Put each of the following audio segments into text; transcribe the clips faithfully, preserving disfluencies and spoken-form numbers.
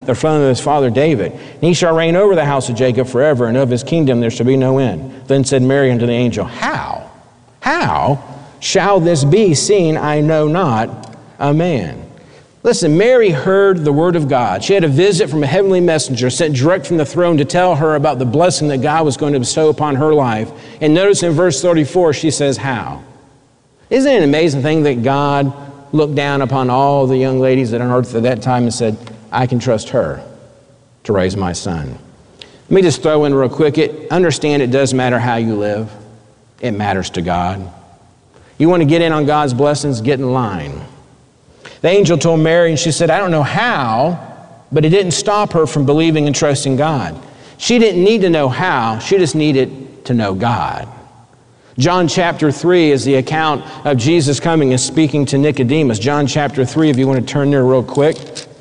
the throne of his father David. And he shall reign over the house of Jacob forever, and of his kingdom there shall be no end. Then said Mary unto the angel, How? How shall this be, seeing I know not a man? Listen, Mary heard the word of God. She had a visit from a heavenly messenger sent direct from the throne to tell her about the blessing that God was going to bestow upon her life. And notice in verse thirty-four, she says, How? Isn't it an amazing thing that God looked down upon all the young ladies that on earth at that time and said, I can trust her to raise my son? Let me just throw in real quick, it, understand it does matter how you live. It matters to God. You want to get in on God's blessings, get in line. The angel told Mary, and she said, I don't know how, but it didn't stop her from believing and trusting God. She didn't need to know how, she just needed to know God. John chapter three is the account of Jesus coming and speaking to Nicodemus. John chapter three, if you want to turn there real quick.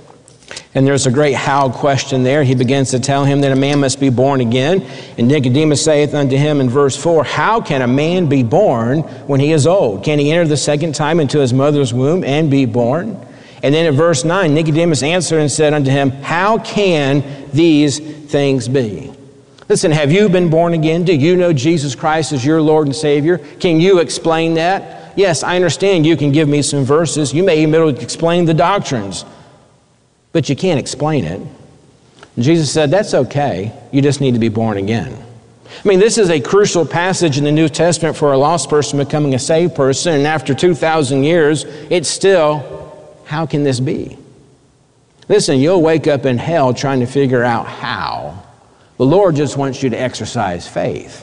And there's a great how question there. He begins to tell him that a man must be born again. And Nicodemus saith unto him in verse four, How can a man be born when he is old? Can he enter the second time into his mother's womb and be born? And then in verse nine, Nicodemus answered and said unto him, How can these things be? Listen, have you been born again? Do you know Jesus Christ as your Lord and Savior? Can you explain that? Yes, I understand you can give me some verses. You may even be able to explain the doctrines. But you can't explain it. And Jesus said, that's okay. You just need to be born again. I mean, this is a crucial passage in the New Testament for a lost person becoming a saved person. And after two thousand years, it's still, how can this be? Listen, you'll wake up in hell trying to figure out how. The Lord just wants you to exercise faith.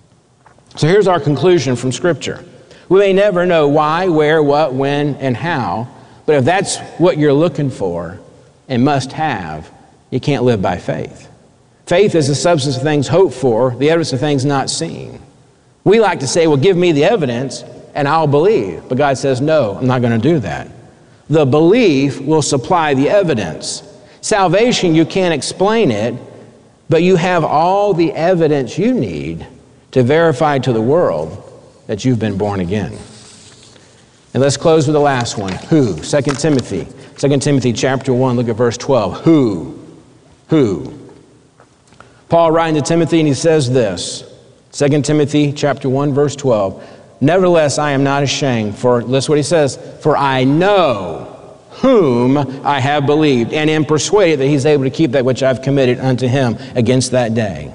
So here's our conclusion from Scripture. We may never know why, where, what, when, and how. But if that's what you're looking for and must have, you can't live by faith. Faith is the substance of things hoped for, the evidence of things not seen. We like to say, well, give me the evidence and I'll believe. But God says, no, I'm not going to do that. The belief will supply the evidence. Salvation, you can't explain it, but you have all the evidence you need to verify to the world that you've been born again. And let's close with the last one. Who? Second Timothy. Second Timothy chapter one, look at verse twelve. Who? Who? Paul writing to Timothy, and he says this. Second Timothy chapter one, verse twelve. Nevertheless, I am not ashamed, for, listen what he says, for I know whom I have believed, and am persuaded that he's able to keep that which I've committed unto him against that day.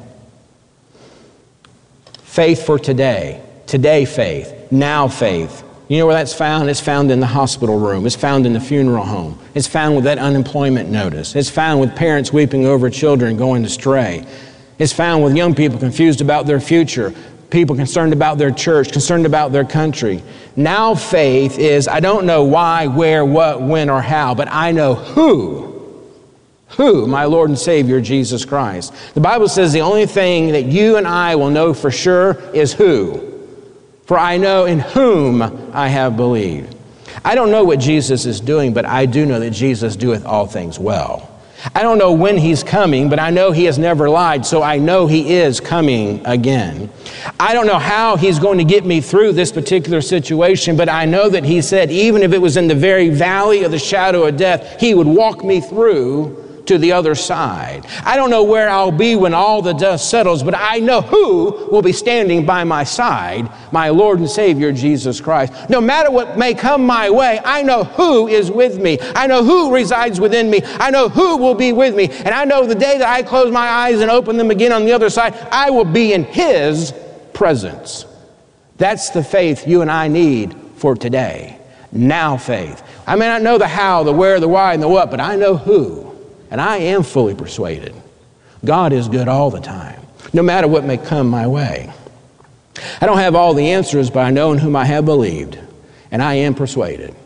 Faith for today. Today faith. Now faith. You know where that's found? It's found in the hospital room. It's found in the funeral home. It's found with that unemployment notice. It's found with parents weeping over children going astray. It's found with young people confused about their future, people concerned about their church, concerned about their country. Now faith is, I don't know why, where, what, when, or how, but I know who. Who? My Lord and Savior, Jesus Christ. The Bible says the only thing that you and I will know for sure is who. For I know in whom I have believed. I don't know what Jesus is doing, but I do know that Jesus doeth all things well. I don't know when he's coming, but I know he has never lied, so I know he is coming again. I don't know how he's going to get me through this particular situation, but I know that he said even if it was in the very valley of the shadow of death, he would walk me through to the other side. I don't know where I'll be when all the dust settles, but I know who will be standing by my side, my Lord and Savior, Jesus Christ. No matter what may come my way, I know who is with me. I know who resides within me. I know who will be with me. And I know the day that I close my eyes and open them again on the other side, I will be in his presence. That's the faith you and I need for today. Now faith. I may not know the how, the where, the why, and the what, but I know who. And I am fully persuaded. God is good all the time, no matter what may come my way. I don't have all the answers, but I know in whom I have believed, and I am persuaded.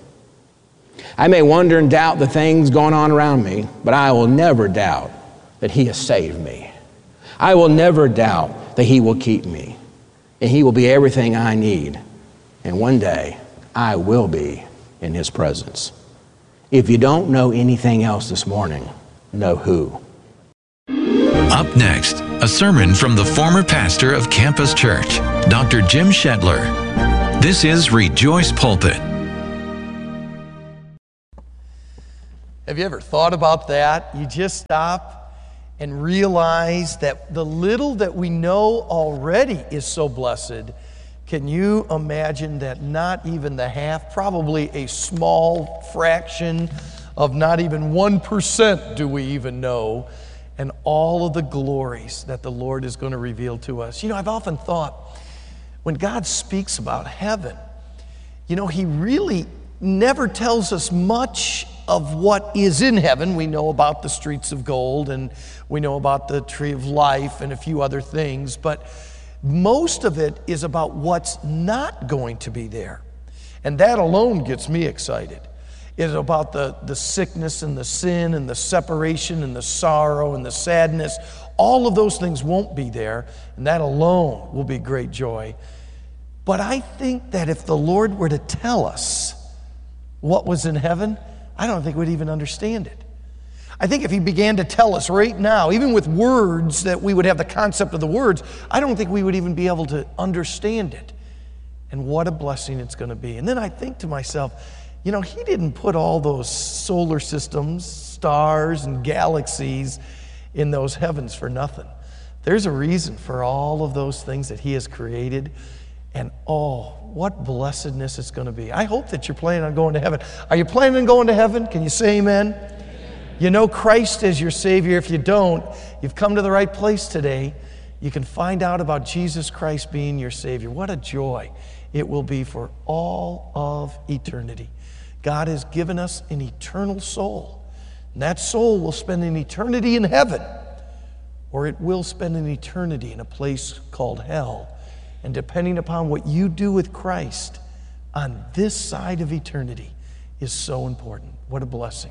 I may wonder and doubt the things going on around me, but I will never doubt that he has saved me. I will never doubt that he will keep me, and he will be everything I need. And one day, I will be in his presence. If you don't know anything else this morning, know who. Up next, a sermon from the former pastor of Campus Church, Doctor Jim Shetler. This is Rejoice Pulpit. Have you ever thought about that? You just stop and realize that the little that we know already is so blessed. Can you imagine that not even the half, probably a small fraction of not even one percent do we even know, and all of the glories that the Lord is going to reveal to us? You know, I've often thought, when God speaks about heaven, you know, He really never tells us much of what is in heaven. We know about the streets of gold, and we know about the tree of life and a few other things, but most of it is about what's not going to be there. And that alone gets me excited. It's about the, the sickness and the sin and the separation and the sorrow and the sadness. All of those things won't be there, and that alone will be great joy. But I think that if the Lord were to tell us what was in heaven, I don't think we'd even understand it. I think if He began to tell us right now, even with words that we would have the concept of the words, I don't think we would even be able to understand it. And what a blessing it's going to be. And then I think to myself, you know, He didn't put all those solar systems, stars, and galaxies in those heavens for nothing. There's a reason for all of those things that He has created. And oh, what blessedness it's going to be. I hope that you're planning on going to heaven. Are you planning on going to heaven? Can you say amen? Amen. You know Christ as your Savior. If you don't, you've come to the right place today. You can find out about Jesus Christ being your Savior. What a joy it will be for all of eternity. God has given us an eternal soul. And that soul will spend an eternity in heaven, or it will spend an eternity in a place called hell. And depending upon what you do with Christ on this side of eternity is so important. What a blessing.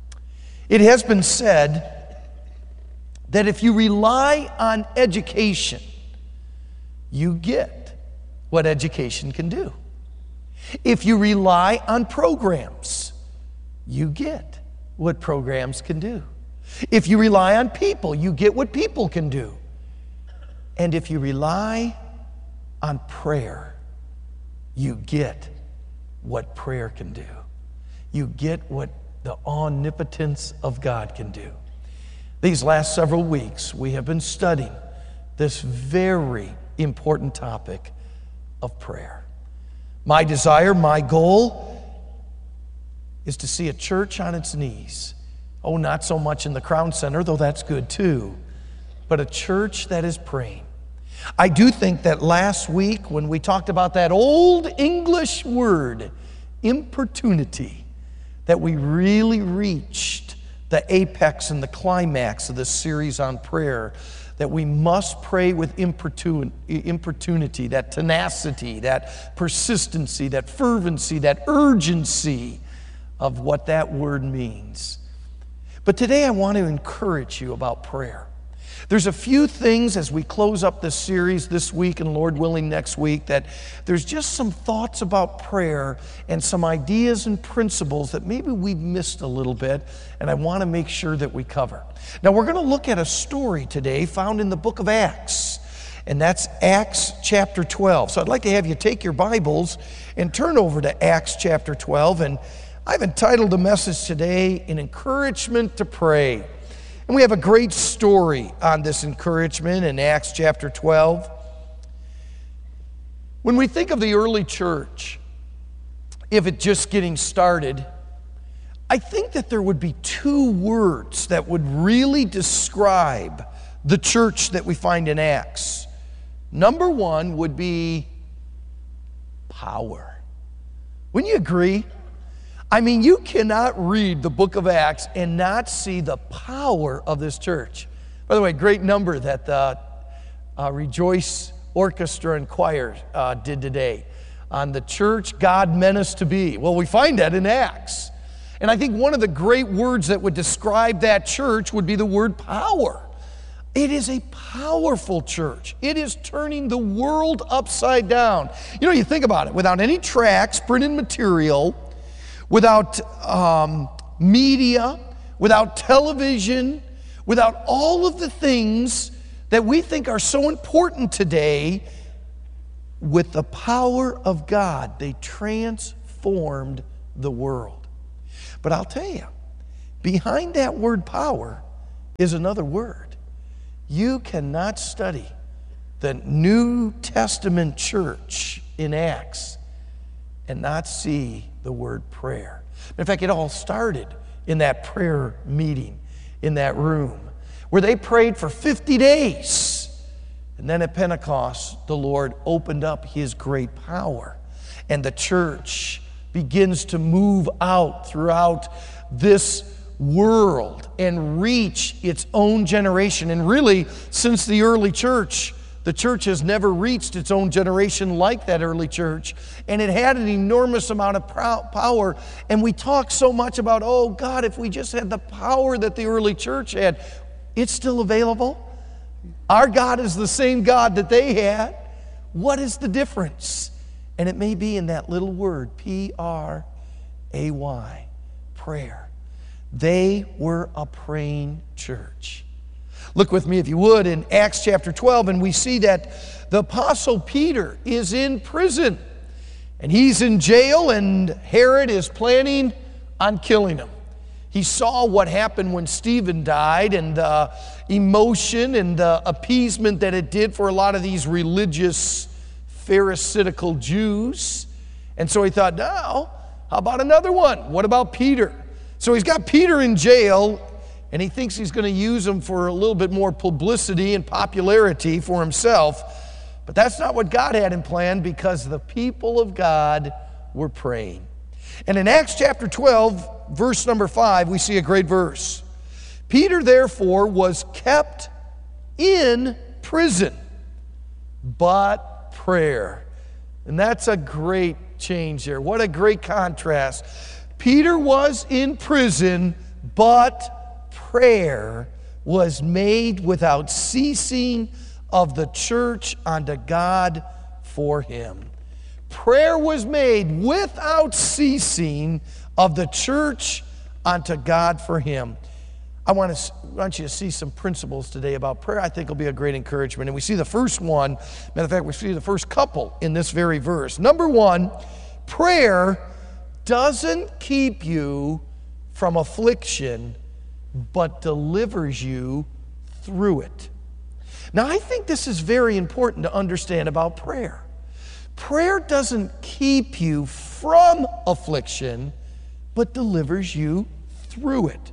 It has been said that if you rely on education, you get what education can do. If you rely on programs, you get what programs can do. If you rely on people, you get what people can do. And if you rely on prayer, you get what prayer can do. You get what the omnipotence of God can do. These last several weeks, we have been studying this very important topic of prayer. My desire, my goal is to see a church on its knees. Oh, not so much in the Crown Center, though that's good too, but a church that is praying. I do think that last week when we talked about that old English word, importunity, that we really reached the apex and the climax of this series on prayer, that we must pray with importun- importunity, that tenacity, that persistency, that fervency, that urgency of what that word means. But today I want to encourage you about prayer. There's a few things as we close up this series this week and Lord willing next week, that there's just some thoughts about prayer and some ideas and principles that maybe we've missed a little bit, and I want to make sure that we cover. Now we're going to look at a story today found in the book of Acts, and that's Acts chapter twelve. So I'd like to have you take your Bibles and turn over to Acts chapter twelve, and I've entitled the message today, An Encouragement to Pray. And we have a great story on this encouragement in Acts chapter twelve. When we think of the early church, if it's just getting started, I think that there would be two words that would really describe the church that we find in Acts. Number one would be power. Wouldn't you agree? I mean, you cannot read the book of Acts and not see the power of this church. By the way, great number that the uh, Rejoice Orchestra and Choir uh, did today on the church God meant us to be. Well, we find that in Acts. And I think one of the great words that would describe that church would be the word power. It is a powerful church. It is turning the world upside down. You know, you think about it, without any tracts, printed material, without um, media, without television, without all of the things that we think are so important today, with the power of God, they transformed the world. But I'll tell you, behind that word power is another word. You cannot study the New Testament church in Acts and not see the word prayer. In fact, it all started in that prayer meeting, in that room, where they prayed for fifty days. And then at Pentecost, the Lord opened up his great power, and the church begins to move out throughout this world and reach its own generation. And really, since the early church, the church has never reached its own generation like that early church. And it had an enormous amount of power. And we talk so much about, oh God, if we just had the power that the early church had. It's still available. Our God is the same God that they had. What is the difference? And it may be in that little word, P R A Y, prayer. They were a praying church. Look with me, if you would, in Acts chapter twelve, and we see that the Apostle Peter is in prison. And he's in jail, and Herod is planning on killing him. He saw what happened when Stephen died, and the emotion and the appeasement that it did for a lot of these religious Pharisaical Jews. And so he thought, now, how about another one? What about Peter? So he's got Peter in jail, and he thinks he's going to use him for a little bit more publicity and popularity for himself. But that's not what God had in plan, because the people of God were praying. And in Acts chapter twelve, verse number five, we see a great verse. Peter, therefore, was kept in prison, but prayer. And that's a great change there. What a great contrast. Peter was in prison, but prayer was made without ceasing of the church unto God for him. Prayer was made without ceasing of the church unto God for him. I want, to, I want you to see some principles today about prayer. I think will be a great encouragement. And we see the first one, matter of fact, we see the first couple in this very verse. Number one, prayer doesn't keep you from affliction, but delivers you through it. Now, I think this is very important to understand about prayer. Prayer doesn't keep you from affliction, but delivers you through it.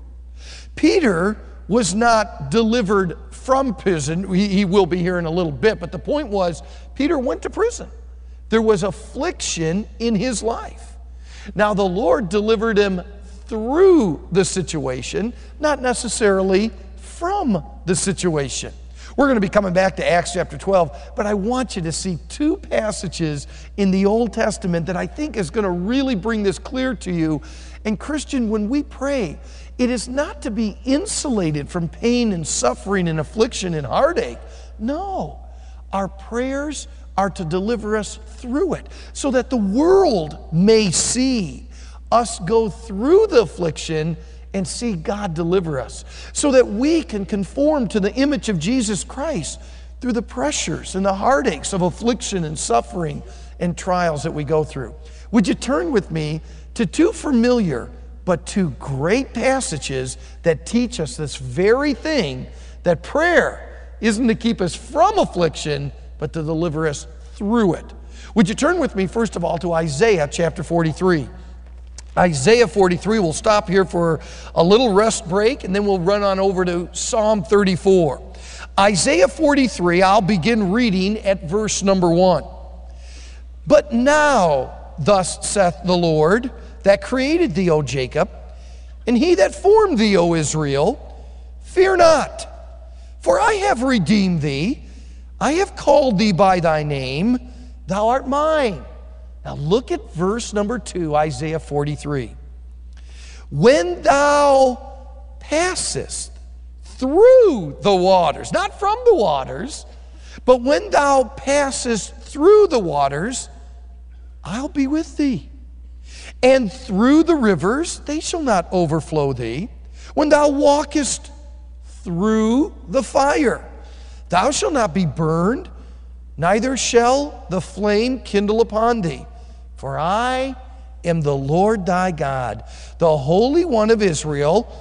Peter was not delivered from prison. He, he will be here in a little bit, but the point was, Peter went to prison. There was affliction in his life. Now, the Lord delivered him through the situation, not necessarily from the situation. We're going to be coming back to Acts chapter twelve, but I want you to see two passages in the Old Testament that I think is going to really bring this clear to you. And Christian, when we pray, it is not to be insulated from pain and suffering and affliction and heartache. No, our prayers are to deliver us through it so that the world may see us go through the affliction and see God deliver us, so that we can conform to the image of Jesus Christ through the pressures and the heartaches of affliction and suffering and trials that we go through. Would you turn with me to two familiar but two great passages that teach us this very thing, that prayer isn't to keep us from affliction, but to deliver us through it. Would you turn with me, first of all, to Isaiah chapter forty-three. Isaiah forty-three, we'll stop here for a little rest break, and then we'll run on over to Psalm thirty-four. Isaiah forty-three, I'll begin reading at verse number one. But now, thus saith the Lord, that created thee, O Jacob, and he that formed thee, O Israel, fear not, for I have redeemed thee. I have called thee by thy name, thou art mine. Now look at verse number two, Isaiah forty-three. When thou passest through the waters, not from the waters, but when thou passest through the waters, I'll be with thee. And through the rivers, they shall not overflow thee. When thou walkest through the fire, thou shalt not be burned, neither shall the flame kindle upon thee. For I am the Lord thy God, the Holy One of Israel,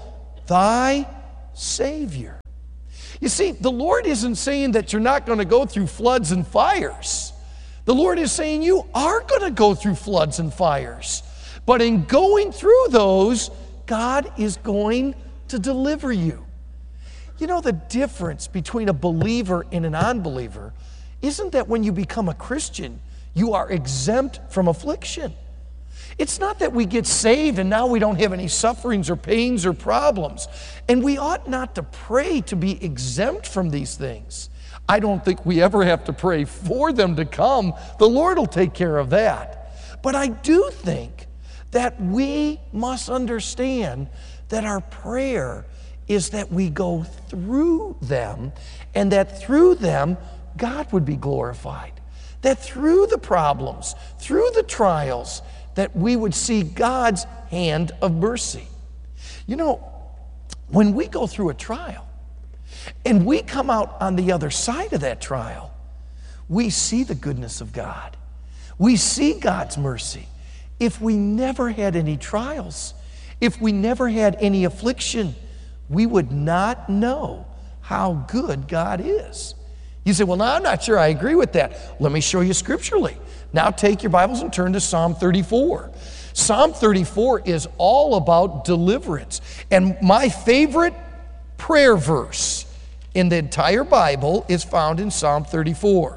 thy Savior. You see, the Lord isn't saying that you're not going to go through floods and fires. The Lord is saying you are going to go through floods and fires. But in going through those, God is going to deliver you. You know, the difference between a believer and an unbeliever isn't that when you become a Christian, you are exempt from affliction. It's not that we get saved and now we don't have any sufferings or pains or problems. And we ought not to pray to be exempt from these things. I don't think we ever have to pray for them to come. The Lord will take care of that. But I do think that we must understand that our prayer is that we go through them, and that through them, God would be glorified. That through the problems, through the trials, that we would see God's hand of mercy. You know, when we go through a trial, and we come out on the other side of that trial, we see the goodness of God. We see God's mercy. If we never had any trials, if we never had any affliction, we would not know how good God is. You say, well, now I'm not sure I agree with that. Let me show you scripturally. Now take your Bibles and turn to Psalm thirty-four. Psalm thirty-four is all about deliverance. And my favorite prayer verse in the entire Bible is found in Psalm thirty-four.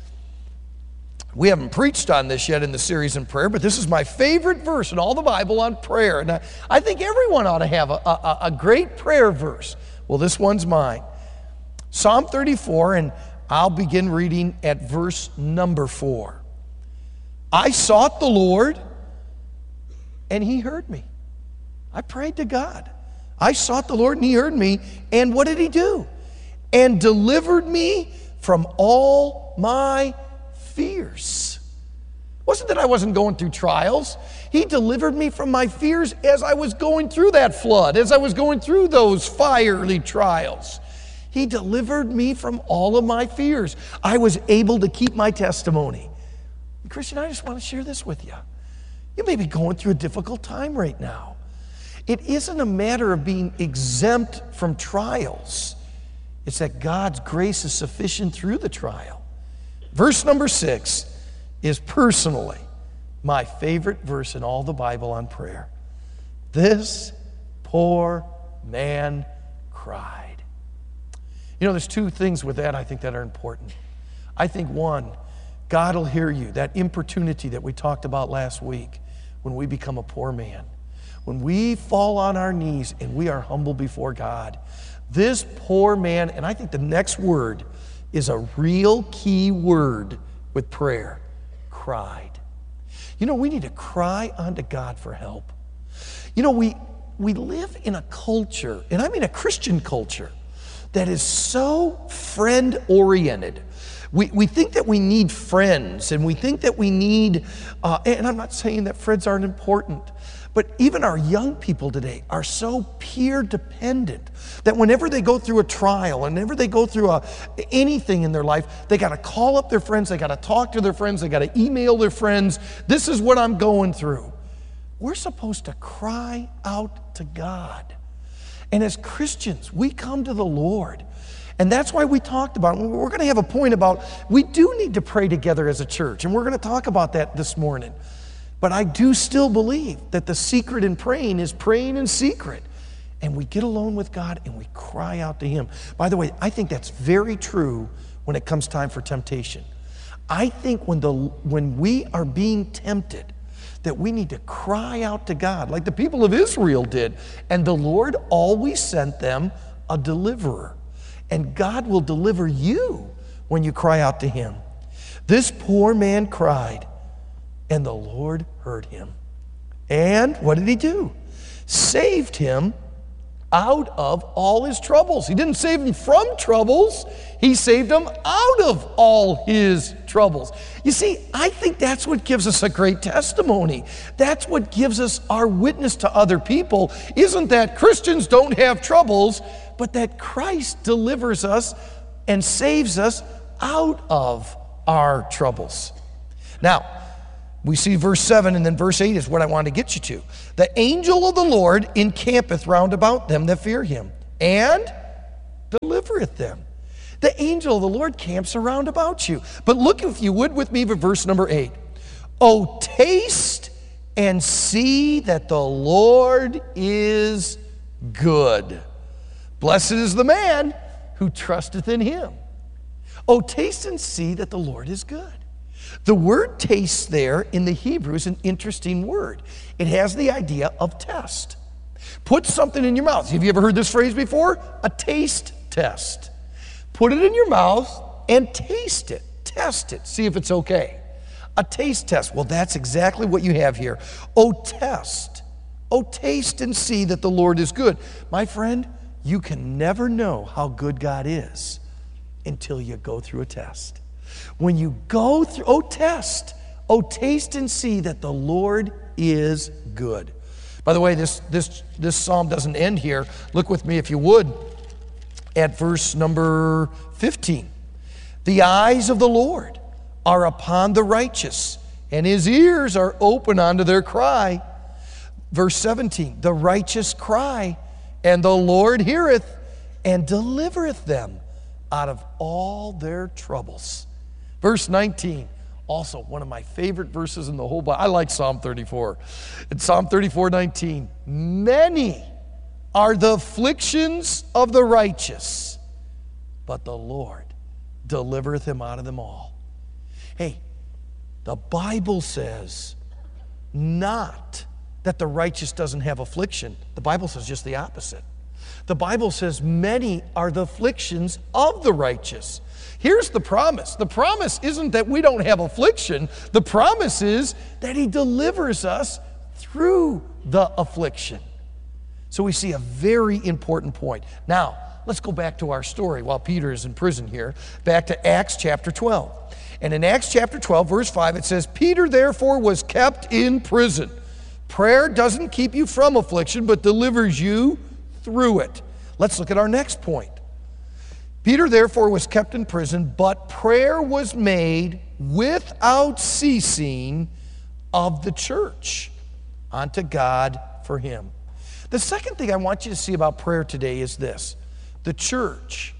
We haven't preached on this yet in the series in prayer, but this is my favorite verse in all the Bible on prayer. And I, I think everyone ought to have a, a, a great prayer verse. Well, this one's mine. Psalm thirty-four, and I'll begin reading at verse number four. I sought the Lord, and he heard me. I prayed to God. I sought the Lord, and he heard me. And what did he do? And delivered me from all my fears. It wasn't that I wasn't going through trials. He delivered me from my fears as I was going through that flood, as I was going through those fiery trials. He delivered me from all of my fears. I was able to keep my testimony. Christian, I just want to share this with you. You may be going through a difficult time right now. It isn't a matter of being exempt from trials. It's that God's grace is sufficient through the trial. Verse number six is personally my favorite verse in all the Bible on prayer. This poor man cried. You know, there's two things with that I think that are important. I think one, God will hear you. That importunity that we talked about last week when we become a poor man. When we fall on our knees and we are humble before God. This poor man, and I think the next word is a real key word with prayer, cried. You know, we need to cry unto God for help. You know, we, we live in a culture, and I mean a Christian culture, that is so friend-oriented. We, we think that we need friends, and we think that we need, uh, and I'm not saying that friends aren't important, but even our young people today are so peer dependent that whenever they go through a trial, whenever they go through a, anything in their life, they got to call up their friends, they got to talk to their friends, they got to email their friends. This is what I'm going through. We're supposed to cry out to God. And as Christians, we come to the Lord. And that's why we talked about, we're going to have a point about, we do need to pray together as a church. And we're going to talk about that this morning. But I do still believe that the secret in praying is praying in secret. And we get alone with God and we cry out to Him. By the way, I think that's very true when it comes time for temptation. I think when, the, when we are being tempted, that we need to cry out to God like the people of Israel did. And the Lord always sent them a deliverer. And God will deliver you when you cry out to Him. This poor man cried, and the Lord heard him. And what did He do? Saved him out of all his troubles. He didn't save him from troubles. He saved him out of all his troubles. You see, I think that's what gives us a great testimony. That's what gives us our witness to other people. Isn't that Christians don't have troubles, but that Christ delivers us and saves us out of our troubles. Now, We see verse seven, and then verse eight is what I want to get you to. The angel of the Lord encampeth round about them that fear him, and delivereth them. The angel of the Lord camps around about you. But look, if you would, with me for verse number eight. Oh, taste and see that the Lord is good. Blessed is the man who trusteth in him. Oh, taste and see that the Lord is good. The word taste there in the Hebrew is an interesting word. It has the idea of test. Put something in your mouth. Have you ever heard this phrase before? A taste test. Put it in your mouth and taste it. Test it. See if it's okay. A taste test. Well, that's exactly what you have here. Oh, test. Oh, taste and see that the Lord is good. My friend, you can never know how good God is until you go through a test. When you go through, oh, test. Oh, taste and see that the Lord is good. By the way, this, this, this psalm doesn't end here. Look with me, if you would, at verse number fifteen. The eyes of the Lord are upon the righteous, and his ears are open unto their cry. Verse seventeen, the righteous cry, and the Lord heareth, and delivereth them out of all their troubles. Verse nineteen, also one of my favorite verses in the whole Bible. I like Psalm thirty-four. In Psalm thirty-four nineteen, many are the afflictions of the righteous, but the Lord delivereth him out of them all. Hey, the Bible says not that the righteous doesn't have affliction. The Bible says just the opposite. The Bible says many are the afflictions of the righteous. Here's the promise. The promise isn't that we don't have affliction. The promise is that he delivers us through the affliction. So we see a very important point. Now, let's go back to our story while Peter is in prison here, back to Acts chapter twelve. And in Acts chapter twelve, verse five, it says, Peter therefore was kept in prison. Prayer doesn't keep you from affliction, but delivers you through it. Let's look at our next point. Peter therefore was kept in prison, but prayer was made without ceasing of the church unto God for him. The second thing I want you to see about prayer today is this. The church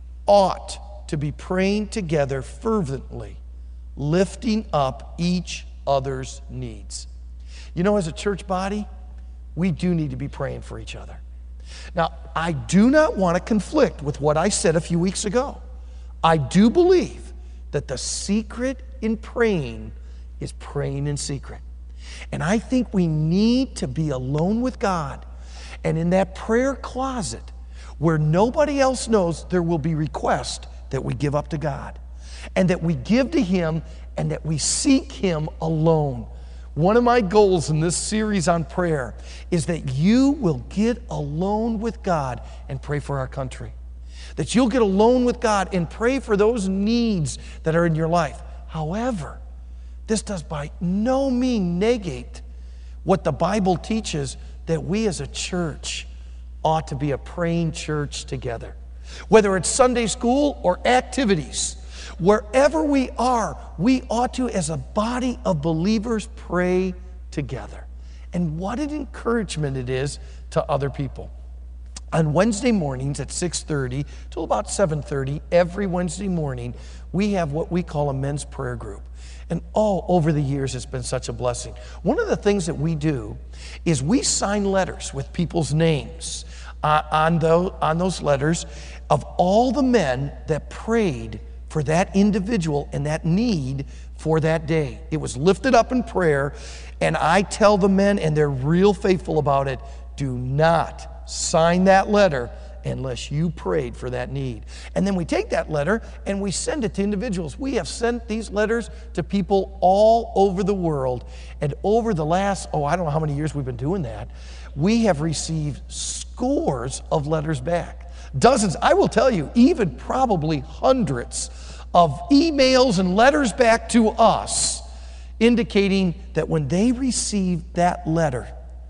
ought to be praying together fervently, lifting up each other's needs. You know, as a church body, we do need to be praying for each other. Now, I do not want to conflict with what I said a few weeks ago. I do believe that the secret in praying is praying in secret. And I think we need to be alone with God. And in that prayer closet, where nobody else knows, there will be requests that we give up to God. And that we give to him, and that we seek him alone. One of my goals in this series on prayer is that you will get alone with God and pray for our country. That you'll get alone with God and pray for those needs that are in your life. However, this does by no means negate what the Bible teaches, that we as a church ought to be a praying church together. Whether it's Sunday school or activities, wherever we are, we ought to, as a body of believers, pray together. And what an encouragement it is to other people. On Wednesday mornings at six thirty till about seven thirty, every Wednesday morning, we have what we call a men's prayer group. And all over the years, it's been such a blessing. One of the things that we do is we sign letters with people's names uh, on, those, on those letters of all the men that prayed for that individual and that need for that day. It was lifted up in prayer, and I tell the men, and they're real faithful about it, do not sign that letter unless you prayed for that need. And then we take that letter and we send it to individuals. We have sent these letters to people all over the world, and over the last, oh, I don't know how many years we've been doing that, we have received scores of letters back. Dozens, I will tell you, even probably hundreds of emails and letters back to us indicating that when they received that letter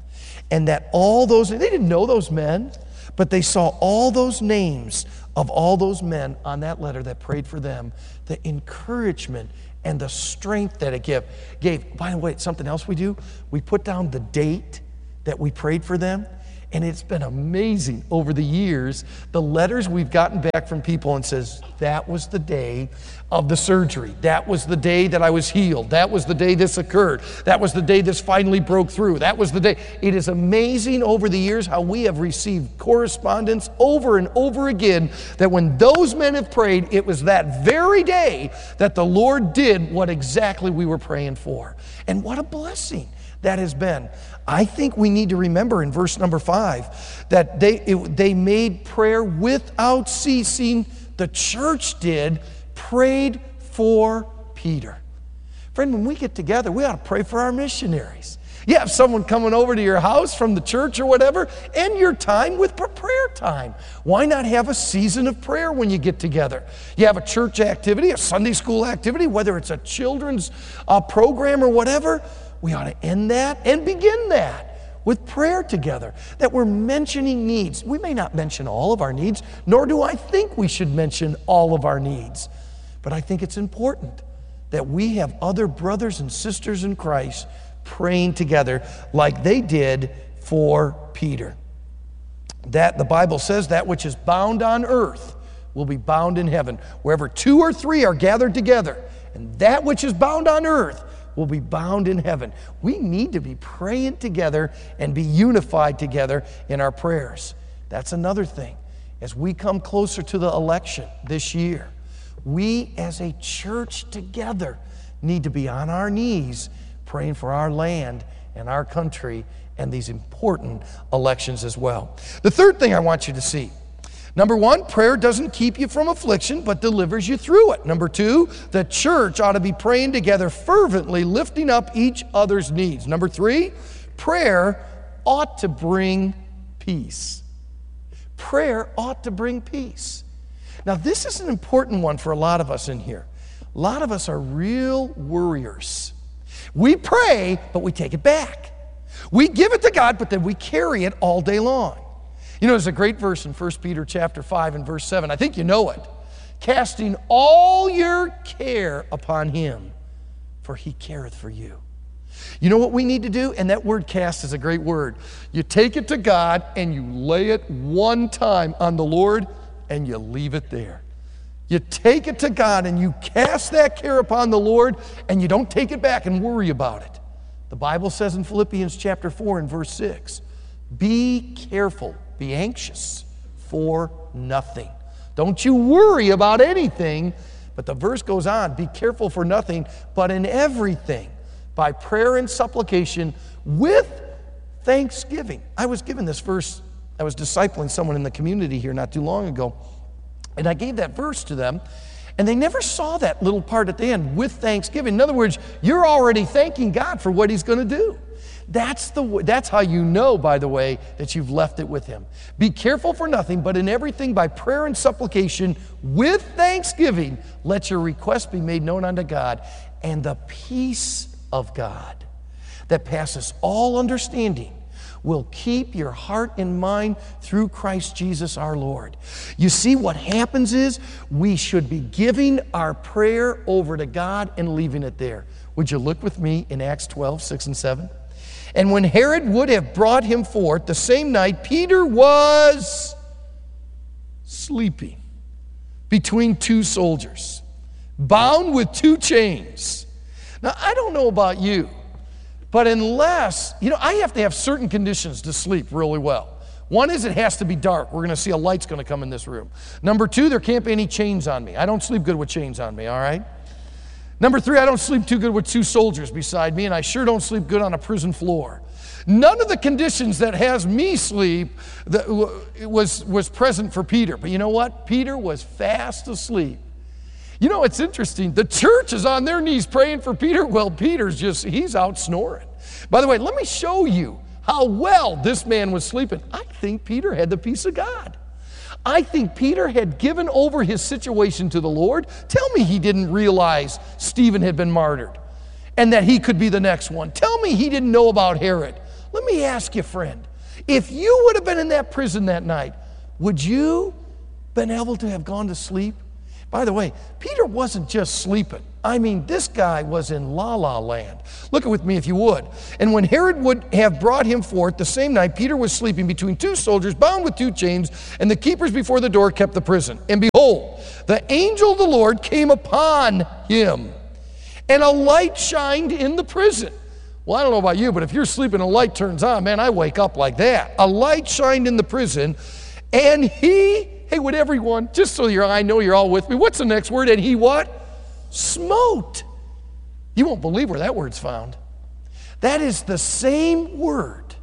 and that all those, they didn't know those men, but they saw all those names of all those men on that letter that prayed for them, the encouragement and the strength that it give, gave. By the way, something else we do, we put down the date that we prayed for them, and it's been amazing over the years, the letters we've gotten back from people and says, that was the day of the surgery. That was the day that I was healed. That was the day this occurred. That was the day this finally broke through. That was the day. It is amazing over the years how we have received correspondence over and over again that when those men have prayed, it was that very day that the Lord did what exactly we were praying for. And what a blessing that has been. I think we need to remember in verse number five that they, it, they made prayer without ceasing. The church did, prayed for Peter. Friend, when we get together, we ought to pray for our missionaries. You have someone coming over to your house from the church or whatever, end your time with prayer time. Why not have a season of prayer when you get together? You have a church activity, a Sunday school activity, whether it's a children's uh, program or whatever, we ought to end that and begin that with prayer together, that we're mentioning needs. We may not mention all of our needs, nor do I think we should mention all of our needs. But I think it's important that we have other brothers and sisters in Christ praying together like they did for Peter. That the Bible says that which is bound on earth will be bound in heaven. Wherever two or three are gathered together, and that which is bound on earth will be bound in heaven. We need to be praying together and be unified together in our prayers. That's another thing. As we come closer to the election this year, we as a church together need to be on our knees praying for our land and our country and these important elections as well. The third thing I want you to see, number one, prayer doesn't keep you from affliction, but delivers you through it. Number two, the church ought to be praying together fervently, lifting up each other's needs. Number three, prayer ought to bring peace. Prayer ought to bring peace. Now, this is an important one for a lot of us in here. A lot of us are real worriers. We pray, but we take it back. We give it to God, but then we carry it all day long. You know, there's a great verse in First Peter chapter five and verse seven. I think you know it. Casting all your care upon him, for he careth for you. You know what we need to do? And that word cast is a great word. You take it to God and you lay it one time on the Lord and you leave it there. You take it to God and you cast that care upon the Lord and you don't take it back and worry about it. The Bible says in Philippians chapter four and verse six, be careful, be anxious for nothing. Don't you worry about anything, but the verse goes on, be careful for nothing, but in everything, by prayer and supplication with thanksgiving. I was given this verse, I was discipling someone in the community here not too long ago, and I gave that verse to them, and they never saw that little part at the end, with thanksgiving. In other words, you're already thanking God for what he's going to do. That's the that's how you know, by the way, that you've left it with him. Be careful for nothing, but in everything by prayer and supplication with thanksgiving, let your requests be made known unto God, and the peace of God that passes all understanding will keep your heart and mind through Christ Jesus our Lord. You see, what happens is we should be giving our prayer over to God and leaving it there. Would you look with me in Acts twelve, six and seven? And when Herod would have brought him forth the same night, Peter was sleeping between two soldiers, bound with two chains. Now, I don't know about you, but unless, you know, I have to have certain conditions to sleep really well. One is it has to be dark. We're going to see a light's going to come in this room. Number two, there can't be any chains on me. I don't sleep good with chains on me, all right? Number three, I don't sleep too good with two soldiers beside me, and I sure don't sleep good on a prison floor. None of the conditions that has me sleep that was, was present for Peter. But you know what? Peter was fast asleep. You know, it's interesting. The church is on their knees praying for Peter. Well, Peter's just, he's out snoring. By the way, let me show you how well this man was sleeping. I think Peter had the peace of God. I think Peter had given over his situation to the Lord. Tell me he didn't realize Stephen had been martyred and that he could be the next one. Tell me he didn't know about Herod. Let me ask you, friend, if you would have been in that prison that night, would you been able to have gone to sleep? By the way, Peter wasn't just sleeping. I mean, this guy was in la-la land. Look with me if you would. And when Herod would have brought him forth the same night, Peter was sleeping between two soldiers, bound with two chains, and the keepers before the door kept the prison. And behold, the angel of the Lord came upon him, and a light shined in the prison. Well, I don't know about you, but if you're sleeping and a light turns on, man, I wake up like that. A light shined in the prison, and he, hey, would everyone, just so you're, I know you're all with me, what's the next word? And he what? Smote. You won't believe where that word's found. That is the same word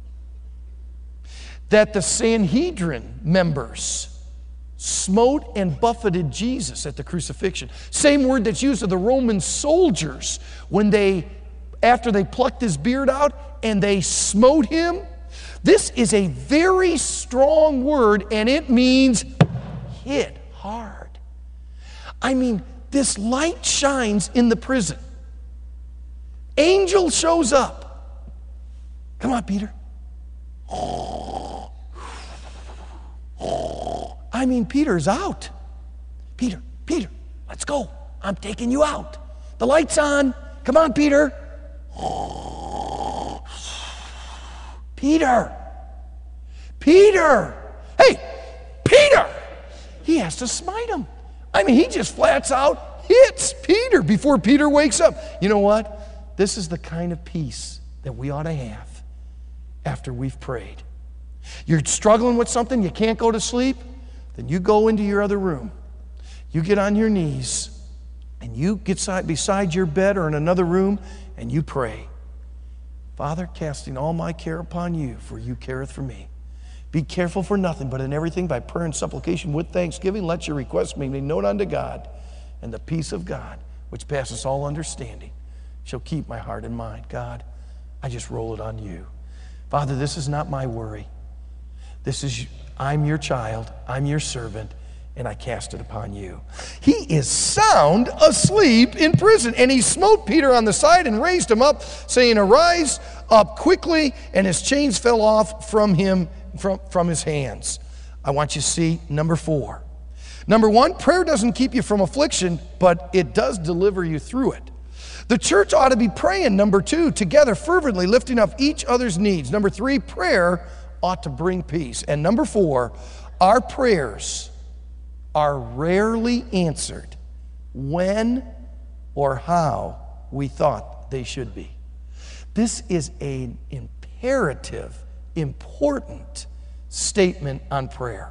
that the Sanhedrin members smote and buffeted Jesus at the crucifixion. Same word that's used of the Roman soldiers when they, after they plucked his beard out and they smote him. This is a very strong word, and it means hit hard. I mean, this light shines in the prison. Angel shows up. Come on, Peter. I mean, Peter's out. Peter, Peter, let's go. I'm taking you out. The light's on. Come on, Peter. Peter. Peter. Hey, Peter. He has to smite him. I mean, he just flats out hits Peter before Peter wakes up. You know what? This is the kind of peace that we ought to have after we've prayed. You're struggling with something, you can't go to sleep, then you go into your other room. You get on your knees, and you get beside your bed or in another room, and you pray. Father, casting all my care upon you, for you careth for me. Be careful for nothing, but in everything by prayer and supplication with thanksgiving, let your requests be made known unto God, and the peace of God, which passes all understanding, shall keep my heart and mind. God, I just roll it on you. Father, this is not my worry. This is, I'm your child, I'm your servant, and I cast it upon you. He is sound asleep in prison, and he smote Peter on the side and raised him up, saying, arise up quickly, and his chains fell off from him, from, from his hands. I want you to see number four. Number one, prayer doesn't keep you from affliction, but it does deliver you through it. The church ought to be praying, number two, together fervently, lifting up each other's needs. Number three, prayer ought to bring peace. And number four, our prayers are rarely answered when or how we thought they should be. This is an imperative, important statement on prayer.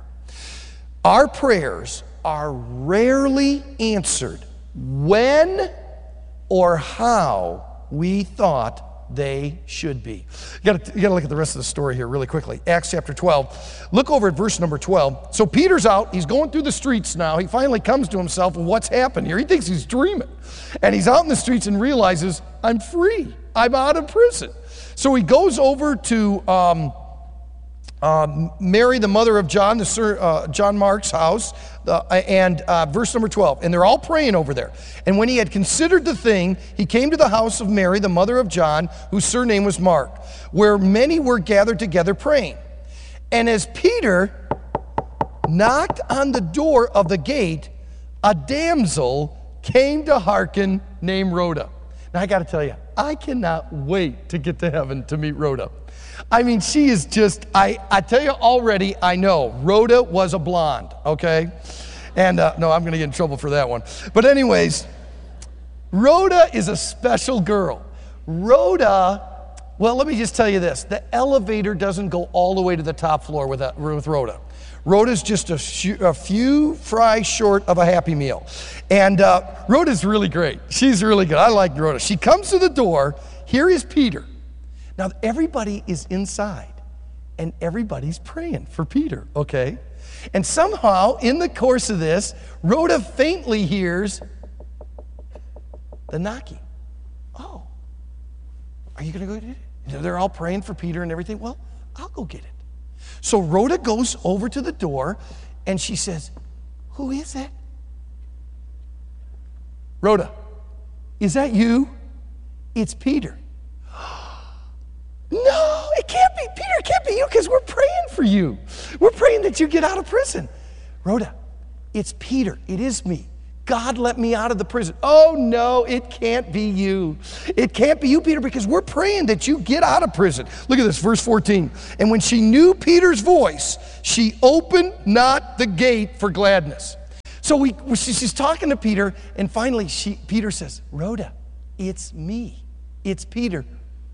Our prayers are rarely answered when or how we thought they should be. You got to look at the rest of the story here really quickly. Acts chapter twelve. Look over at verse number twelve. So Peter's out. He's going through the streets now. He finally comes to himself and what's happened here. He thinks he's dreaming. And he's out in the streets and realizes, I'm free. I'm out of prison. So he goes over to um, uh, Mary, the mother of John, the Sir, uh, John Mark's house, uh, and uh, verse number twelve. And they're all praying over there. And when he had considered the thing, he came to the house of Mary, the mother of John, whose surname was Mark, where many were gathered together praying. And as Peter knocked on the door of the gate, a damsel came to hearken named Rhoda. Now I got to tell you, I cannot wait to get to heaven to meet Rhoda. I mean, she is just, I, I tell you already, I know, Rhoda was a blonde, okay? And uh, no, I'm going to get in trouble for that one. But anyways, Rhoda is a special girl. Rhoda, well, let me just tell you this. The elevator doesn't go all the way to the top floor with, that, with Rhoda. Rhoda's just a, sh- a few fries short of a Happy Meal. And uh, Rhoda's really great. She's really good. I like Rhoda. She comes to the door. Here is Peter. Now, everybody is inside, and everybody's praying for Peter, okay? And somehow, in the course of this, Rhoda faintly hears the knocking. Oh, are you going to go get it? They're all praying for Peter and everything. Well, I'll go get it. So Rhoda goes over to the door, and she says, who is it? Rhoda, is that you? It's Peter. No, it can't be Peter. It can't be you because we're praying for you. We're praying that you get out of prison. Rhoda, it's Peter. It is me. God let me out of the prison. Oh, no, it can't be you. It can't be you, Peter, because we're praying that you get out of prison. Look at this, verse fourteen. And when she knew Peter's voice, she opened not the gate for gladness. So we, she's talking to Peter, and finally she, Peter says, Rhoda, it's me. It's Peter.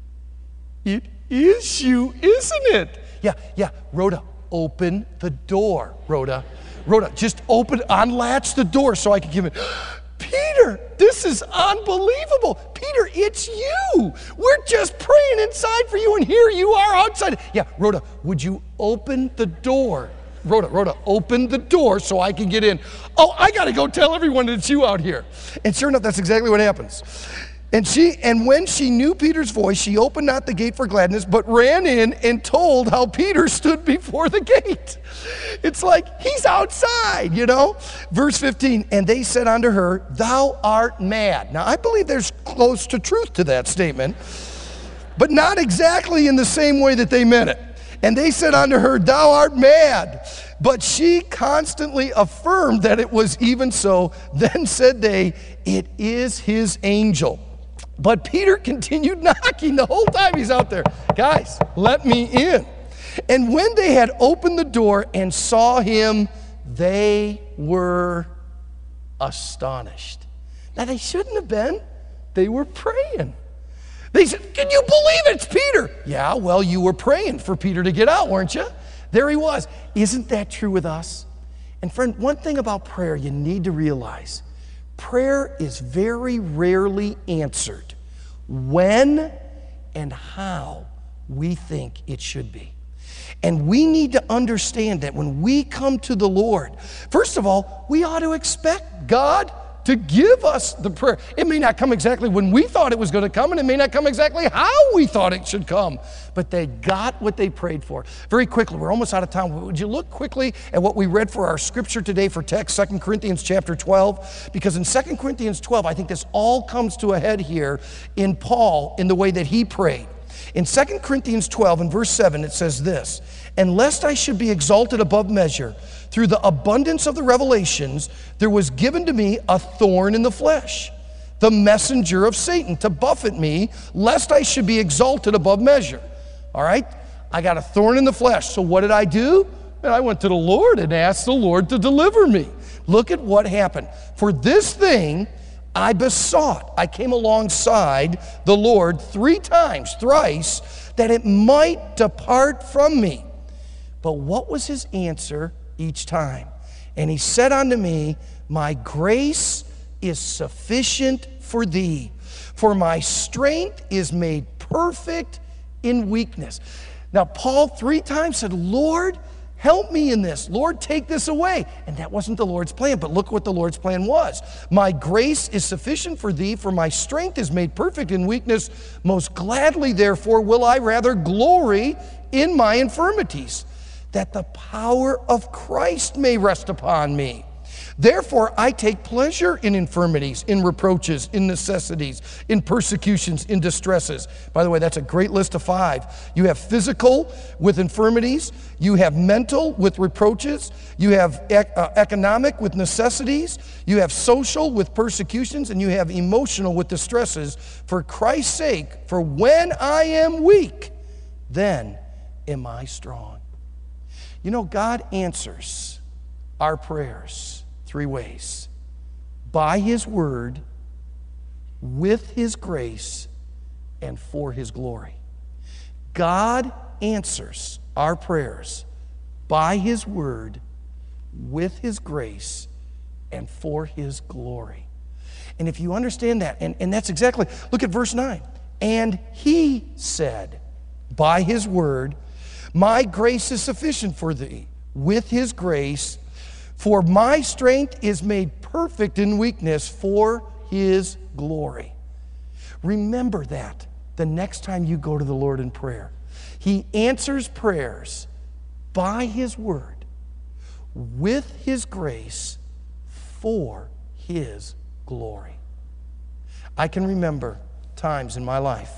It is you, isn't it? Yeah, yeah, Rhoda, open the door, Rhoda. Rhoda, just open, unlatch the door so I can give it. Peter, this is unbelievable. Peter, it's you. We're just praying inside for you, and here you are outside. Yeah, Rhoda, would you open the door? Rhoda, Rhoda, open the door so I can get in. Oh, I got to go tell everyone that it's you out here. And sure enough, that's exactly what happens. And she, and when she knew Peter's voice, she opened not the gate for gladness, but ran in and told how Peter stood before the gate. It's like he's outside, you know? Verse fifteen, and they said unto her, thou art mad. Now, I believe there's close to truth to that statement, but not exactly in the same way that they meant it. And they said unto her, thou art mad. But she constantly affirmed that it was even so. Then said they, it is his angel. But Peter continued knocking the whole time he's out there. Guys, let me in. And when they had opened the door and saw him, they were astonished. Now, they shouldn't have been. They were praying. They said, can you believe it's Peter? Yeah, well, you were praying for Peter to get out, weren't you? There he was. Isn't that true with us? And friend, one thing about prayer you need to realize, prayer is very rarely answered when and how we think it should be. And we need to understand that when we come to the Lord, first of all, we ought to expect God to give us the prayer. It may not come exactly when we thought it was going to come, and it may not come exactly how we thought it should come, but they got what they prayed for. Very quickly, we're almost out of time. Would you look quickly at what we read for our scripture today for text, Second Corinthians chapter twelve? Because in Second Corinthians twelve, I think this all comes to a head here in Paul in the way that he prayed. In Second Corinthians twelve and verse seven, it says this, and lest I should be exalted above measure, through the abundance of the revelations, there was given to me a thorn in the flesh, the messenger of Satan, to buffet me, lest I should be exalted above measure. All right? I got a thorn in the flesh. So what did I do? And I went to the Lord and asked the Lord to deliver me. Look at what happened. For this thing I besought, I came alongside the Lord three times, thrice, that it might depart from me. But what was his answer each time? And he said unto me, my grace is sufficient for thee, for my strength is made perfect in weakness. Now, Paul three times said, Lord, help me in this. Lord, take this away. And that wasn't the Lord's plan, but look what the Lord's plan was. My grace is sufficient for thee, for my strength is made perfect in weakness. Most gladly, therefore, will I rather glory in my infirmities, that the power of Christ may rest upon me. Therefore, I take pleasure in infirmities, in reproaches, in necessities, in persecutions, in distresses. By the way, that's a great list of five. You have physical with infirmities. You have mental with reproaches. You have ec- uh, economic with necessities. You have social with persecutions. And you have emotional with distresses. For Christ's sake, for when I am weak, then am I strong. You know, God answers our prayers three ways: by his word, with his grace, and for his glory. God answers our prayers by his word, with his grace, and for his glory. And if you understand that, and, and that's exactly, look at verse nine. And he said, by his word, my grace is sufficient for thee, with his grace, for my strength is made perfect in weakness, for his glory. Remember that the next time you go to the Lord in prayer. He answers prayers by his word, with his grace, for his glory. I can remember times in my life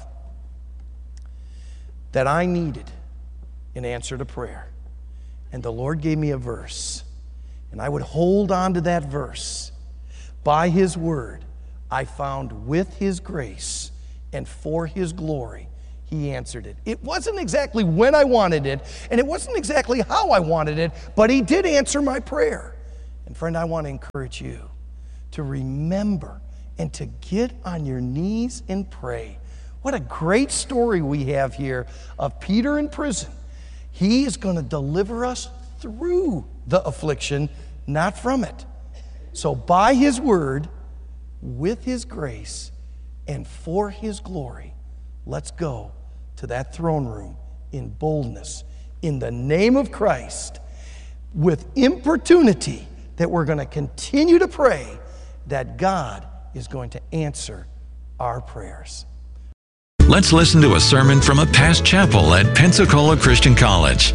that I needed in answer to prayer. And the Lord gave me a verse. And I would hold on to that verse By his word, I found with his grace and for his glory, he answered it. It wasn't exactly when I wanted it, and it wasn't exactly how I wanted it, but he did answer my prayer. And friend, I want to encourage you to remember and to get on your knees and pray. What a great story we have here of Peter in prison. He is going to deliver us through the affliction, not from it. So by his word, with his grace, and for his glory, let's go to that throne room in boldness, in the name of Christ, with importunity, that we're going to continue to pray that God is going to answer our prayers. Let's listen to a sermon from a past chapel at Pensacola Christian College.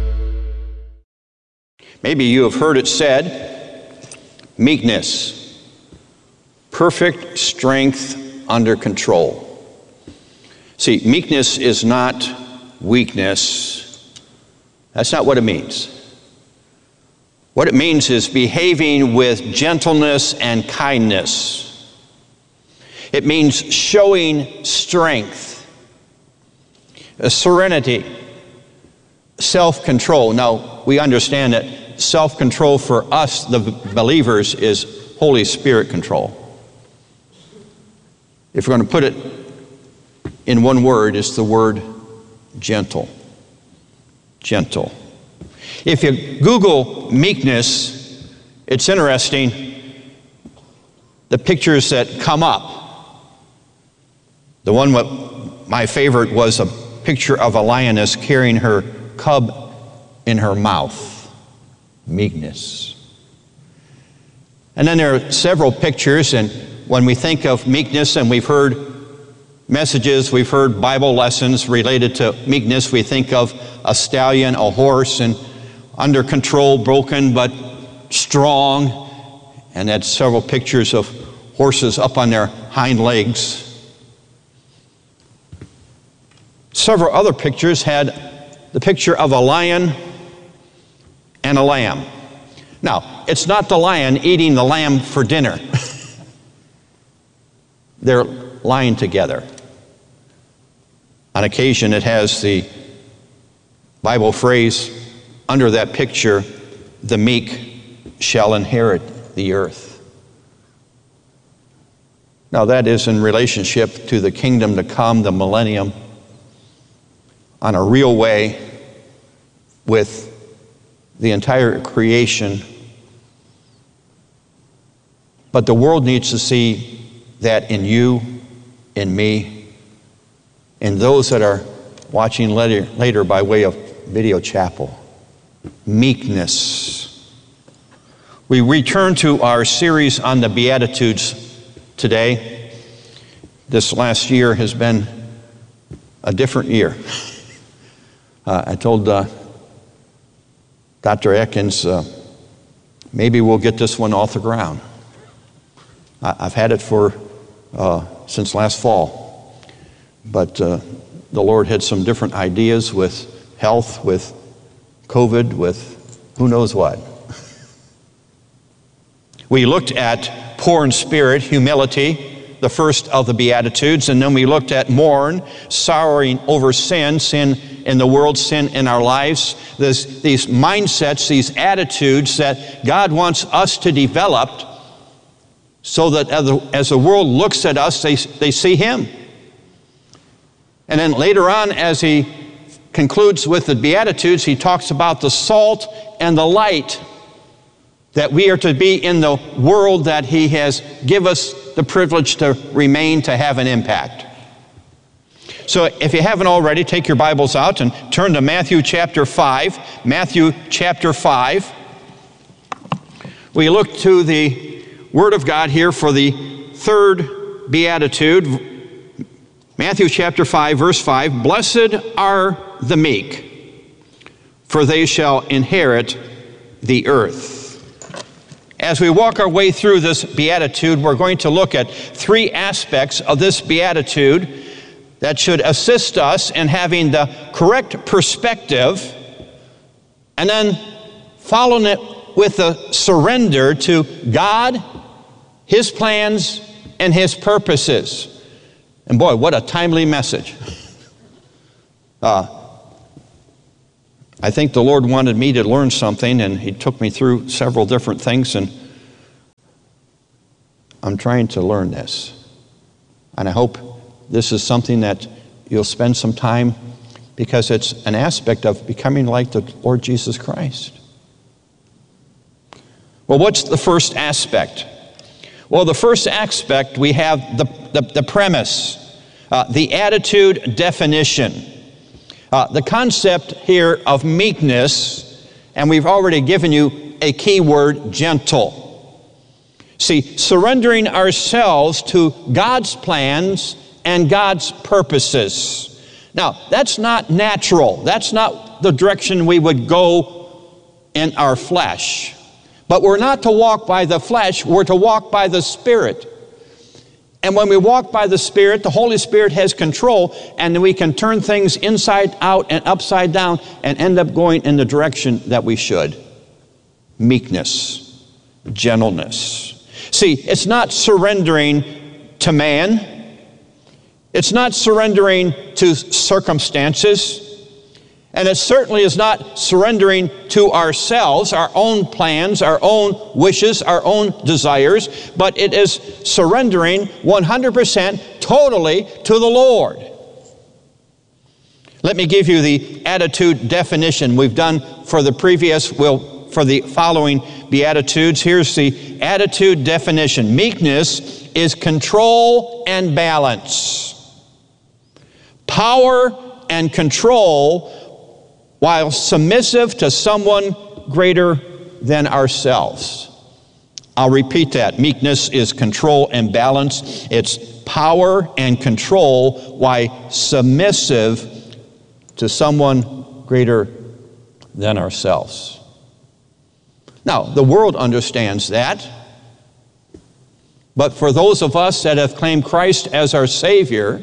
Maybe you have heard it said, meekness, perfect strength under control. See, meekness is not weakness. That's not what it means. What it means is behaving with gentleness and kindness. It means showing strength, a serenity, self-control. Now, we understand that self-control for us, the believers, is Holy Spirit control. If we're going to put it in one word, it's the word gentle. Gentle. If you Google meekness, it's interesting, the pictures that come up. The one what my favorite was a picture of a lioness carrying her cub in her mouth. Meekness. And then there are several pictures, and when we think of meekness, and we've heard messages, we've heard Bible lessons related to meekness, we think of a stallion, a horse, and under control, broken but strong. And that's several pictures of horses up on their hind legs. Several other pictures had the picture of a lion and a lamb. Now, it's not the lion eating the lamb for dinner. They're lying together. On occasion, it has the Bible phrase under that picture, the meek shall inherit the earth. Now that is in relationship to the kingdom to come, the millennium, on a real way with the entire creation. But the world needs to see that in you, in me, in those that are watching later, later by way of video chapel. Meekness. We return to our series on the Beatitudes today. This last year has been a different year. Uh, I told uh, Doctor Atkins, uh, maybe we'll get this one off the ground. I- I've had it for uh, since last fall, but uh, the Lord had some different ideas with health, with COVID, with who knows what. We looked at poor in spirit, humility, the first of the Beatitudes, and then we looked at mourn, sorrowing over sin, sin in the world, sin in our lives. There's these mindsets, these attitudes that God wants us to develop so that as the, as the world looks at us, they, they see Him. And then later on, as he concludes with the Beatitudes, he talks about the salt and the light, that we are to be in the world that he has given us the privilege to remain, to have an impact. So if you haven't already, take your Bibles out and turn to Matthew chapter five. Matthew chapter five. We look to the Word of God here for the third Beatitude. Matthew chapter five, verse five, blessed are the meek, for they shall inherit the earth. As we walk our way through this beatitude, we're going to look at three aspects of this beatitude that should assist us in having the correct perspective, and then following it with a surrender to God His plans and His purposes. And boy, what a timely message. Uh, I think the Lord wanted me to learn something, and He took me through several different things, and I'm trying to learn this. And I hope this is something that you'll spend some time, because it's an aspect of becoming like the Lord Jesus Christ. Well, what's the first aspect? Well, the first aspect, we have the, the, the premise, uh, the attitude definition. Uh, the concept here of meekness, and we've already given you a key word, gentle. See, surrendering ourselves to God's plans and God's purposes. Now, that's not natural. That's not the direction we would go in our flesh. But we're not to walk by the flesh, we're to walk by the Spirit. And when we walk by the Spirit, the Holy Spirit has control, and we can turn things inside out and upside down and end up going in the direction that we should. Meekness, gentleness. See, it's not surrendering to man. It's not surrendering to circumstances. And it certainly is not surrendering to ourselves, our own plans, our own wishes, our own desires, but it is surrendering one hundred percent totally to the Lord. Let me give you the attitude definition we've done for the previous, well, for the following Beatitudes. Here's the attitude definition. Meekness is control and balance. Power and control, while submissive to someone greater than ourselves. I'll repeat that. Meekness is control and balance. It's power and control while submissive to someone greater than ourselves. Now, the world understands that. But for those of us that have claimed Christ as our Savior,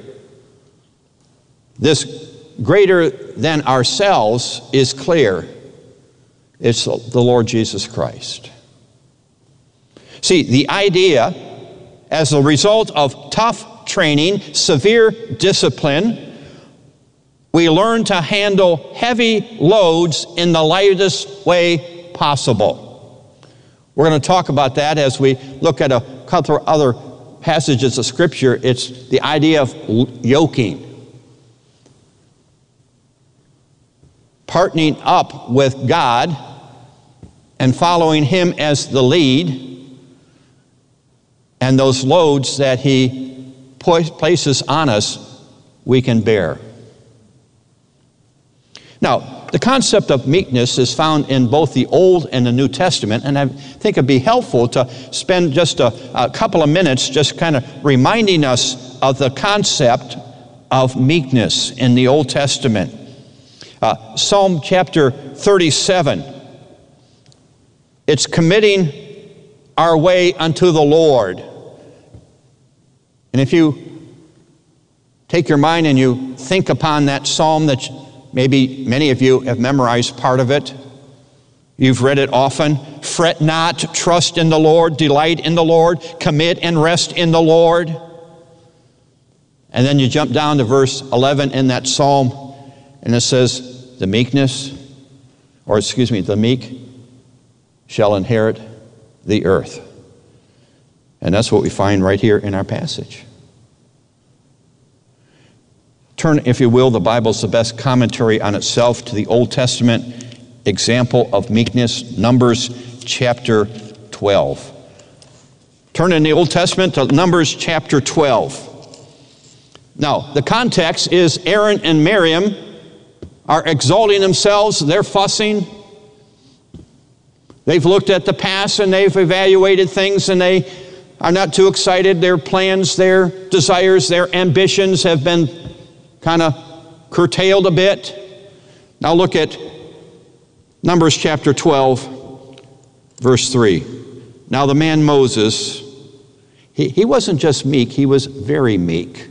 this greater than ourselves is clear. It's the Lord Jesus Christ. See, the idea, as a result of tough training, severe discipline, we learn to handle heavy loads in the lightest way possible. We're going to talk about that as we look at a couple of other passages of Scripture. It's the idea of yoking. Partnering up with God and following Him as the lead, and those loads that He places on us, we can bear. Now, the concept of meekness is found in both the Old and the New Testament, and I think it'd be helpful to spend just a, a couple of minutes just kind of reminding us of the concept of meekness in the Old Testament. Uh, Psalm chapter thirty-seven, it's committing our way unto the Lord. And if you take your mind and you think upon that psalm that maybe many of you have memorized part of it, you've read it often. Fret not, trust in the Lord, delight in the Lord, commit and rest in the Lord. And then you jump down to verse eleven in that psalm, and it says, the meekness, or excuse me, the meek shall inherit the earth. And that's what we find right here in our passage. Turn, if you will, the Bible's the best commentary on itself, to the Old Testament example of meekness, Numbers chapter twelve. Turn in the Old Testament to Numbers chapter twelve. Now, the context is Aaron and Miriam are exalting themselves, they're fussing. They've looked at the past and they've evaluated things, and they are not too excited. Their plans, their desires, their ambitions have been kind of curtailed a bit. Now look at Numbers chapter twelve, verse three. Now the man Moses, he, he wasn't just meek, he was very meek.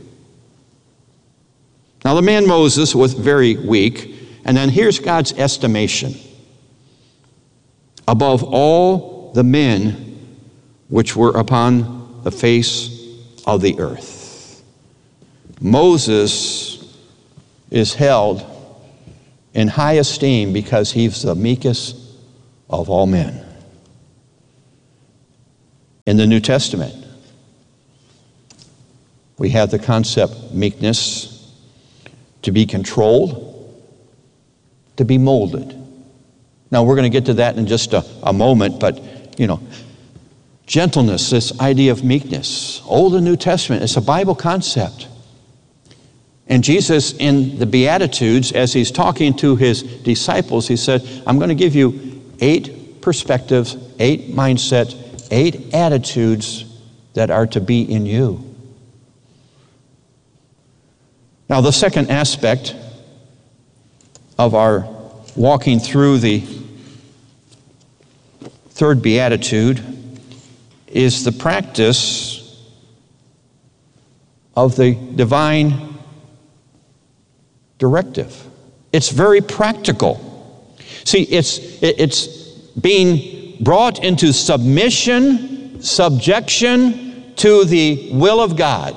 Now the man Moses was very weak, and then here's God's estimation. Above all the men which were upon the face of the earth. Moses is held in high esteem because he's the meekest of all men. In the New Testament, we have the concept meekness, to be controlled, to be molded. Now, we're going to get to that in just a, a moment, but, you know, gentleness, this idea of meekness, Old and New Testament, it's a Bible concept. And Jesus, in the Beatitudes, as he's talking to his disciples, he said, I'm going to give you eight perspectives, eight mindsets, eight attitudes that are to be in you. Now, the second aspect of our walking through the third beatitude is the practice of the divine directive. It's very practical. See, it's, it's being brought into submission, subjection to the will of God,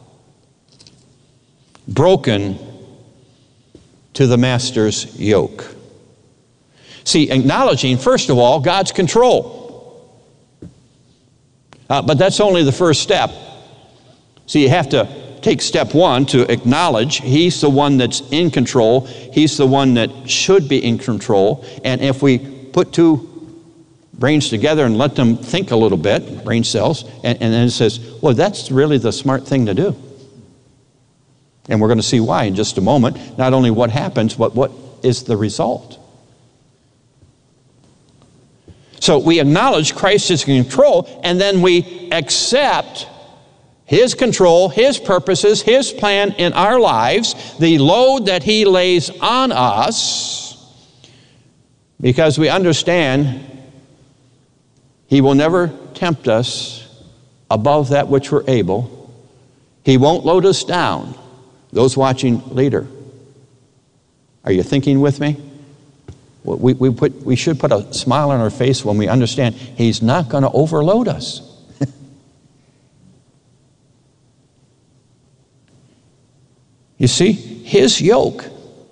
broken to the master's yoke. See, acknowledging, first of all, God's control. Uh, but that's only the first step. See, you have to take step one to acknowledge He's the one that's in control. He's the one that should be in control. And if we put two brains together and let them think a little bit, brain cells, and, and then it says, well, that's really the smart thing to do. And we're going to see why in just a moment. Not only what happens, but what is the result. So we acknowledge Christ is in control, and then we accept His control, His purposes, His plan in our lives, the load that He lays on us, because we understand He will never tempt us above that which we're able. He won't load us down. Those watching later, are you thinking with me? We, we, put, we should put a smile on our face when we understand He's not going to overload us. You see, His yoke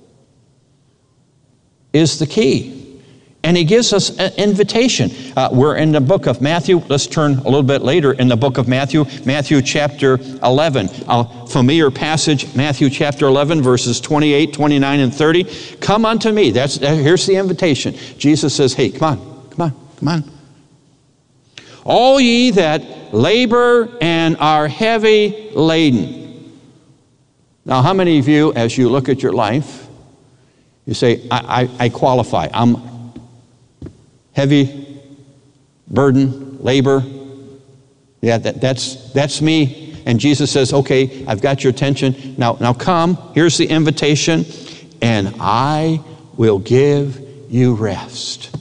is the key. And He gives us an invitation. Uh, we're in the book of Matthew. Let's turn a little bit later in the book of Matthew. Matthew chapter eleven. A familiar passage, Matthew chapter eleven, verses twenty-eight, twenty-nine, and thirty. Come unto me. That's, here's the invitation. Jesus says, hey, come on, come on, come on. All ye that labor and are heavy laden. Now, how many of you, as you look at your life, you say, I, I, I qualify. I'm heavy, burden, labor. Yeah, that, that's, that's me. And Jesus says, okay, I've got your attention. Now, now come, here's the invitation, and I will give you rest.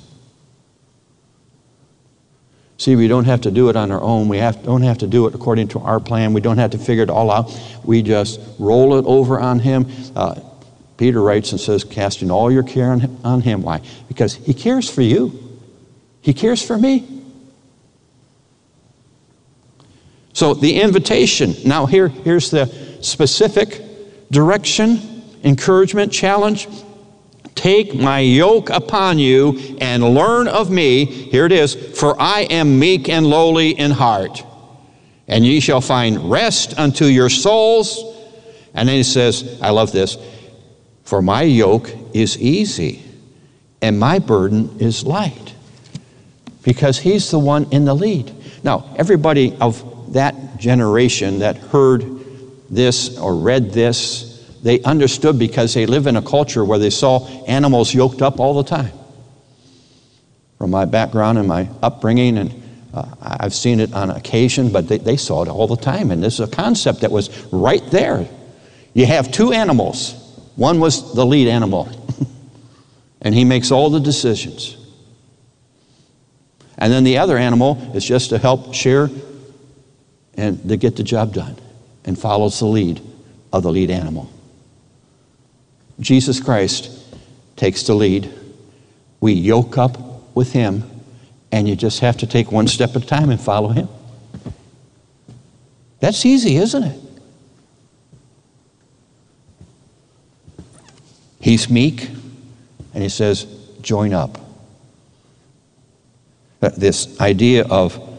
See, we don't have to do it on our own. We have, don't have to do it according to our plan. We don't have to figure it all out. We just roll it over on Him. Uh, Peter writes and says, casting all your care on, on Him. Why? Because He cares for you. He cares for me. So the invitation. Now here, here's the specific direction, encouragement, challenge. Take my yoke upon you and learn of me. Here it is. For I am meek and lowly in heart, and ye shall find rest unto your souls. And then he says, I love this. For my yoke is easy and my burden is light. Because He's the one in the lead. Now, everybody of that generation that heard this or read this, they understood because they live in a culture where they saw animals yoked up all the time. From my background and my upbringing, and uh, I've seen it on occasion, but they, they saw it all the time. And this is a concept that was right there. You have two animals. One was the lead animal, and he makes all the decisions. And then the other animal is just to help share and to get the job done, and follows the lead of the lead animal. Jesus Christ takes the lead. We yoke up with Him, and you just have to take one step at a time and follow Him. That's easy, isn't it? He's meek, and he says, join up. This idea of